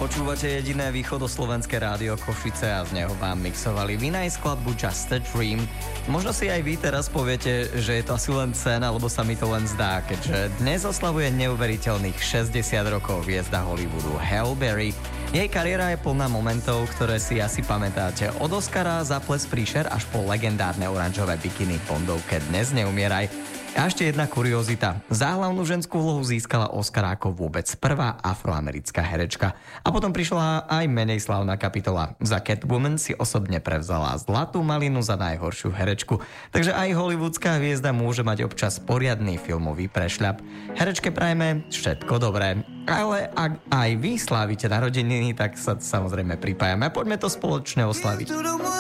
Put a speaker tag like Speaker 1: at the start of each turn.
Speaker 1: Počúvate jediné východoslovenské rádio Košice a z neho vám mixovali Vinaj skladbu Just a Dream. Možno si aj vy teraz poviete, že je to asi len sen, alebo sa mi to len zdá, keďže dnes oslavuje neuveriteľných 60 rokov hviezda Hollywoodu Halle Berry. Jej kariéra je plná momentov, ktoré si asi pamätáte. Od Oscara za ples príšer až po legendárne oranžové bikiny Bondovke Dnes neumieraj. A ešte jedna kuriozita. Za hlavnú ženskú úlohu získala Oscara ako vôbec prvá afroamerická herečka. A potom prišla aj menej slávna kapitola. Za Catwoman si osobne prevzala zlatú malinu za najhoršiu herečku. Takže aj hollywoodská hviezda môže mať občas poriadny filmový prešľap. Herečke prajme všetko dobré. Ale ak aj vy slávite narodeniny, tak sa samozrejme pripájame. Poďme to spoločne oslaviť.